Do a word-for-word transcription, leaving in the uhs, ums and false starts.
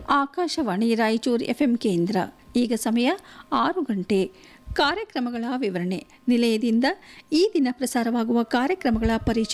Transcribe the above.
Akashvani Raichur FM ಕೇಂದ್ರ. ಈಗ ಸಮಯ ಆರು ಗಂಟೆ. ಕಾರ್ಯಕ್ರಮಗಳ ವಿವರಣೆ. ನಿಲಯದಿಂದ ಈ ದಿನ ಪ್ರಸಾರವಾಗುವ ಕಾರ್ಯಕ್ರಮಗಳ ಪರಿಚಯ